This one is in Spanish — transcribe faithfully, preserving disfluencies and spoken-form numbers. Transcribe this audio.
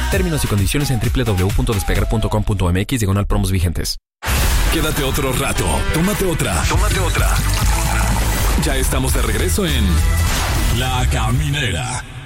Términos y condiciones en doble u doble u doble u punto despegar punto com punto m x diagonal promos vigentes. Quédate otro rato. Tómate otra. Tómate otra. Ya estamos de regreso en La Caminera.